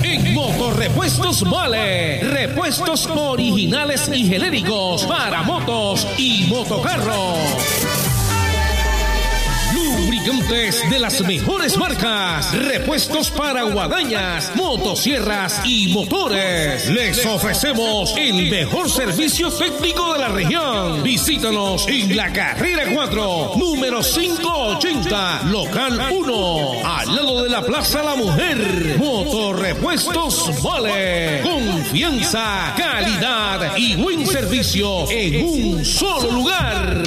En Motorrepuestos Vale. Repuestos originales y genéricos para motos y motocarros. Lubricantes de las mejores marcas. Repuestos para guadañas, motosierras y motores. Les ofrecemos el mejor servicio técnico de la región. Visítanos en la carrera 4, número 580, local 1, al lado de la Plaza La Mujer. Motorrepuestos Vale. Confianza, calidad y buen servicio en un solo lugar.